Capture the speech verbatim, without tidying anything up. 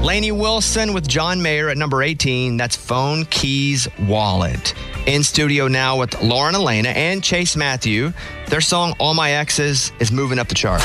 Lainey Wilson with John Mayer at number eighteen. That's Phone, Keys, Wallet. In studio now with Lauren Elena and Chase Matthew. Their song, All My Exes, is moving up the chart.